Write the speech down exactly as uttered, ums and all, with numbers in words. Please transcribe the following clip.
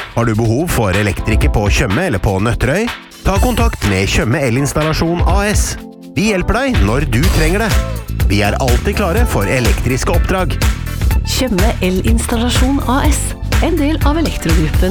Har du behov for elektriker på Tjøme eller på Nøtterøy? Ta kontakt med Tjøme Elinstallasjon A S. Vi hjelper deg når du trenger det. Vi er alltid klare for elektriske oppdrag. Tjøme Elinstallasjon A S, en del av Elektrogruppen